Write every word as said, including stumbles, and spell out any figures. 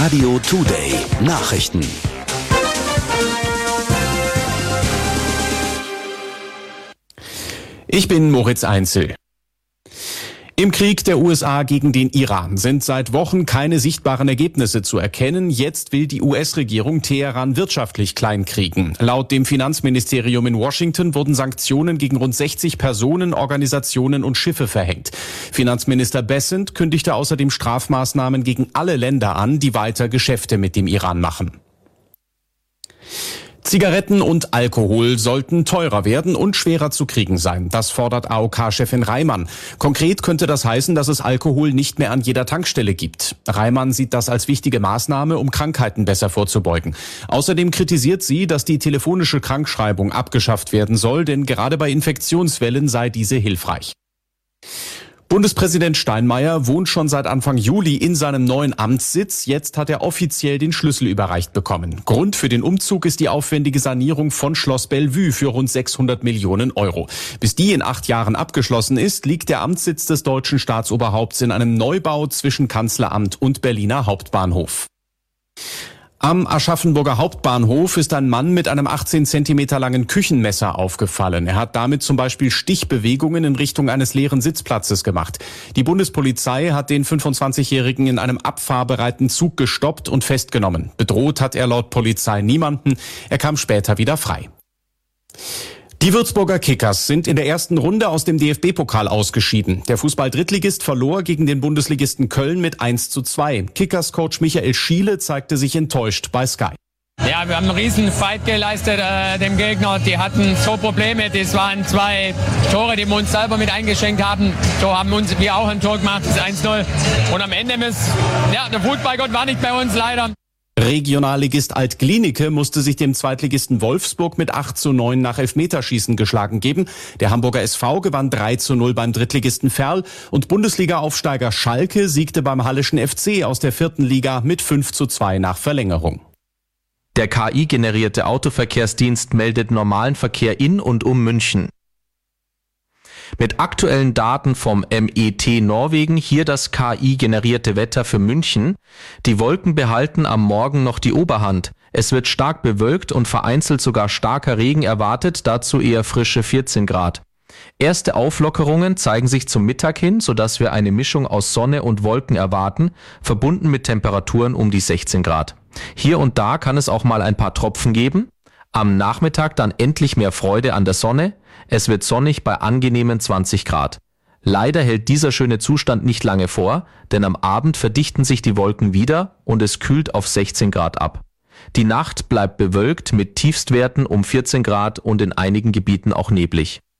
Radio Today Nachrichten. Ich bin Moritz Einzel. Im Krieg der U S A gegen den Iran sind seit Wochen keine sichtbaren Ergebnisse zu erkennen. Jetzt will die U S-Regierung Teheran wirtschaftlich kleinkriegen. Laut dem Finanzministerium in Washington wurden Sanktionen gegen rund sechzig Personen, Organisationen und Schiffe verhängt. Finanzminister Bessent kündigte außerdem Strafmaßnahmen gegen alle Länder an, die weiter Geschäfte mit dem Iran machen. Zigaretten und Alkohol sollten teurer werden und schwerer zu kriegen sein. Das fordert A O K-Chefin Reimann. Konkret könnte das heißen, dass es Alkohol nicht mehr an jeder Tankstelle gibt. Reimann sieht das als wichtige Maßnahme, um Krankheiten besser vorzubeugen. Außerdem kritisiert sie, dass die telefonische Krankschreibung abgeschafft werden soll, denn gerade bei Infektionswellen sei diese hilfreich. Bundespräsident Steinmeier wohnt schon seit Anfang Juli in seinem neuen Amtssitz. Jetzt hat er offiziell den Schlüssel überreicht bekommen. Grund für den Umzug ist die aufwendige Sanierung von Schloss Bellevue für rund sechshundert Millionen Euro. Bis die in acht Jahren abgeschlossen ist, liegt der Amtssitz des deutschen Staatsoberhaupts in einem Neubau zwischen Kanzleramt und Berliner Hauptbahnhof. Am Aschaffenburger Hauptbahnhof ist ein Mann mit einem achtzehn Zentimeter langen Küchenmesser aufgefallen. Er hat damit zum Beispiel Stichbewegungen in Richtung eines leeren Sitzplatzes gemacht. Die Bundespolizei hat den fünfundzwanzigjährigen in einem abfahrbereiten Zug gestoppt und festgenommen. Bedroht hat er laut Polizei niemanden. Er kam später wieder frei. Die Würzburger Kickers sind in der ersten Runde aus dem D F B-Pokal ausgeschieden. Der Fußball-Drittligist verlor gegen den Bundesligisten Köln mit eins zu zwei. Kickers-Coach Michael Schiele zeigte sich enttäuscht bei Sky. Ja, wir haben einen riesen Fight geleistet äh, dem Gegner. Die hatten so Probleme. Das waren zwei Tore, die wir uns selber mit eingeschenkt haben. So haben uns wir auch ein Tor gemacht, das eins null. Und am Ende ist, ja, der Fußballgott war nicht bei uns leider. Regionalligist Alt-Glienicke musste sich dem Zweitligisten Wolfsburg mit acht zu neun nach Elfmeterschießen geschlagen geben. Der Hamburger S V gewann drei zu null beim Drittligisten Verl und Bundesliga-Aufsteiger Schalke siegte beim Halleschen F C aus der vierten Liga mit fünf zu zwei nach Verlängerung. Der K I-generierte Autoverkehrsdienst meldet normalen Verkehr in und um München. Mit aktuellen Daten vom M E T Norwegen hier das K I-generierte Wetter für München. Die Wolken behalten am Morgen noch die Oberhand. Es wird stark bewölkt und vereinzelt sogar starker Regen erwartet, dazu eher frische vierzehn Grad. Erste Auflockerungen zeigen sich zum Mittag hin, sodass wir eine Mischung aus Sonne und Wolken erwarten, verbunden mit Temperaturen um die sechzehn Grad. Hier und da kann es auch mal ein paar Tropfen geben. Am Nachmittag dann endlich mehr Freude an der Sonne. Es wird sonnig bei angenehmen zwanzig Grad. Leider hält dieser schöne Zustand nicht lange vor, denn am Abend verdichten sich die Wolken wieder und es kühlt auf sechzehn Grad ab. Die Nacht bleibt bewölkt mit Tiefstwerten um vierzehn Grad und in einigen Gebieten auch neblig.